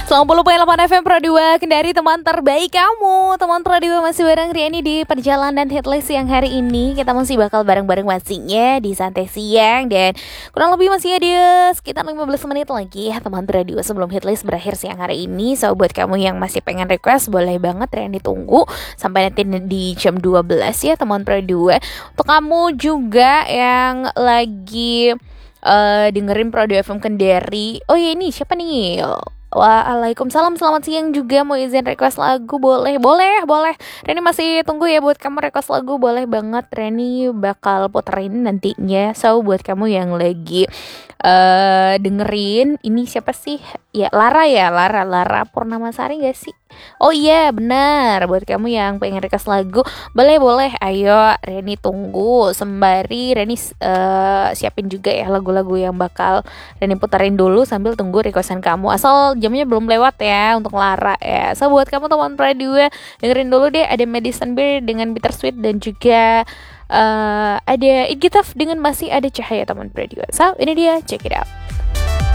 90.8 FM Pro 2 Kendari, teman terbaik kamu. Teman Pro 2 masih bareng Riani di perjalanan Hitlist yang hari ini. Kita masih bakal bareng-bareng pastinya di santai siang. Dan kurang lebih masih ada sekitar 15 menit lagi ya teman Pro 2 sebelum Hitlist berakhir siang hari ini. So buat kamu yang masih pengen request, boleh banget Riani tunggu sampai nanti di jam 12 ya teman Pro 2. Untuk kamu juga yang lagi dengerin Pro 2 FM Kendari. Oh ya, ini siapa nih? Waalaikumsalam, selamat siang juga. Mau izin request lagu? Boleh. Reni masih tunggu ya buat kamu request lagu. Boleh banget, Reni bakal puterin nantinya. So buat kamu yang lagi dengerin, ini siapa sih? Ya Lara Purnamasari gak sih? Oh iya benar. Buat kamu yang pengen request lagu, boleh. Ayo Reni tunggu. Sembari Reni siapin juga ya lagu-lagu yang bakal Reni puterin dulu sambil tunggu requestan kamu. Asal jamnya belum lewat ya untuk Lara ya. So buat kamu teman Radio, dengerin dulu deh. Ada Medicine Beer dengan Bittersweet dan juga ada It Gitaf dengan Masih Ada Cahaya teman Radio. So ini dia, check it out.